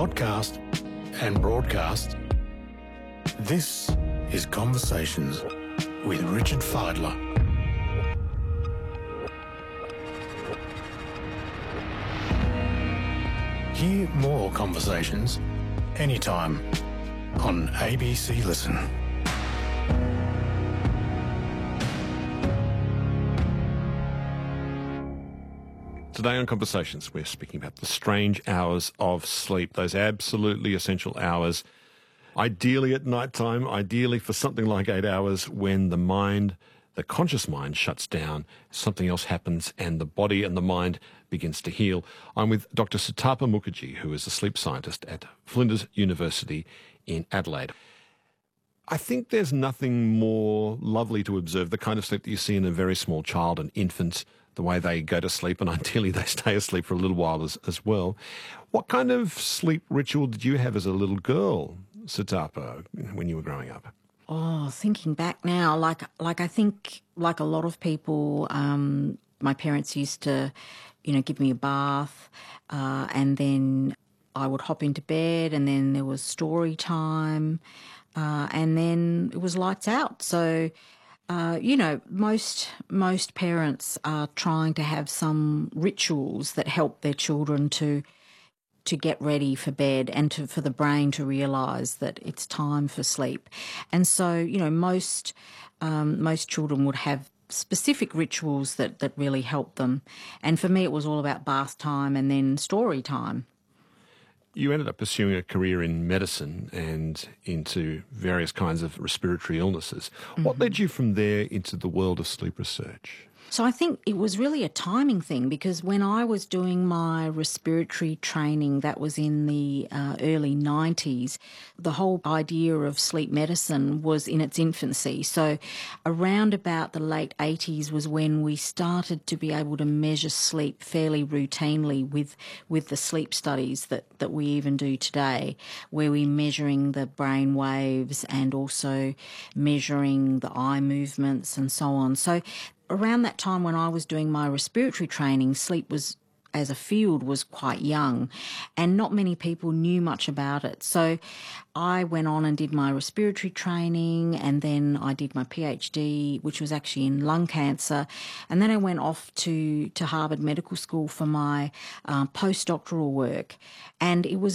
podcast and broadcast, this is Conversations with Richard Fidler. Hear more conversations anytime on ABC Listen. Today on Conversations, we're speaking about the strange hours of sleep, those absolutely essential hours, ideally at night time, ideally for something like 8 hours when the mind, the conscious mind, shuts down, something else happens and the body and the mind begins to heal. I'm with Dr. Sutapa Mukherjee, who is a sleep scientist at Flinders University in Adelaide. I think there's nothing more lovely to observe, the kind of sleep that you see in a very small child, an infant, the way they go to sleep, and ideally they stay asleep for a little while as well. What kind of sleep ritual did you have as a little girl, Sutapa, when you were growing up? Oh, thinking back now, like I think, like a lot of people, my parents used to, give me a bath, and then I would hop into bed, and then there was story time, and then it was lights out. So, most parents are trying to have some rituals that help their children to get ready for bed and for the brain to realise that it's time for sleep. And so, most children would have specific rituals that really help them. And for me, it was all about bath time and then story time. You ended up pursuing a career in medicine and into various kinds of respiratory illnesses. Mm-hmm. What led you from there into the world of sleep research? So I think it was really a timing thing, because when I was doing my respiratory training, that was in the early 90s, the whole idea of sleep medicine was in its infancy. So around about the late 80s was when we started to be able to measure sleep fairly routinely with the sleep studies that we even do today, where we're measuring the brain waves and also measuring the eye movements and so on. So around that time when I was doing my respiratory training, sleep was, as a field, was quite young and not many people knew much about it. So I went on and did my respiratory training, and then I did my PhD, which was actually in lung cancer. And then I went off to Harvard Medical School for my postdoctoral work. And it was